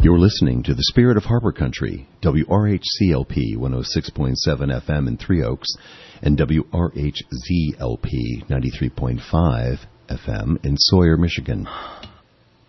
You're listening to the Spirit of Harbor Country, WRHCLP 106.7 FM in Three Oaks and WRHZLP 93.5 FM in Sawyer, Michigan.